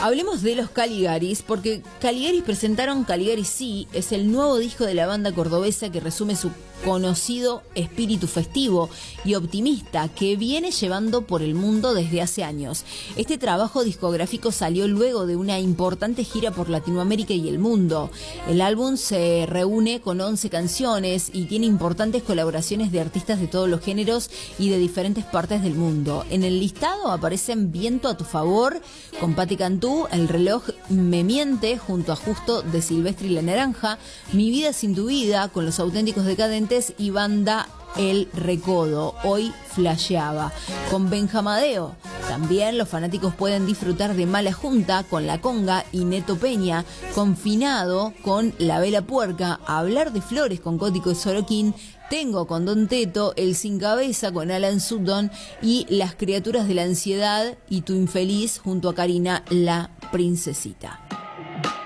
Hablemos de los Caligaris, porque Caligaris presentaron Caligari Sí, es el nuevo disco de la banda cordobesa que resume su conocido espíritu festivo y optimista que viene llevando por el mundo desde hace años. Este trabajo discográfico salió luego de una importante gira por Latinoamérica y el mundo. El álbum se reúne con 11 canciones y tiene importantes colaboraciones de artistas de todos los géneros y de diferentes partes del mundo. En el listado aparecen Viento a tu favor, con Patti Cantú, El reloj me miente, junto a Justo de Silvestre y La Naranja, Mi vida sin tu vida, con Los Auténticos Decadentes y banda El Recodo, Hoy flasheaba, con Benjamadeo. También los fanáticos pueden disfrutar de Mala Junta con La Conga y Neto Peña, Confinado con La Vela Puerca, Hablar de Flores con Cótico y Sorokin, Tengo con Don Teto, El Sin Cabeza con Alan Sutton y Las Criaturas de la Ansiedad y Tu Infeliz junto a Karina la Princesita.